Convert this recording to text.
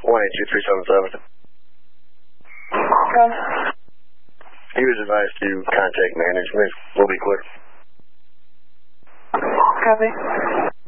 182-377. He was advised to contact management. We'll be clear. Copy.